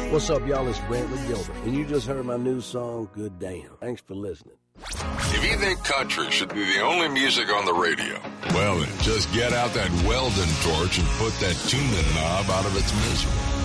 What's up, y'all? It's Brantley Gilbert, and you just heard my new song, Good Damn. Thanks for listening. If you think country should be the only music on the radio, well then, just get out that Weldon torch and put that tuning knob out of its misery.